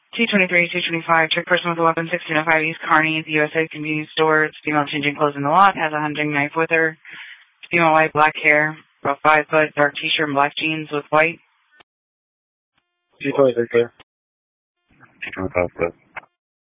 223, 225, check person with a weapon, 1605 East Kearney, the USA convenience store. It's female changing clothes in the lot, has a hunting knife with her. Female white, black hair, about 5 foot, dark t-shirt and black jeans with white. 223 clear. 225 clear.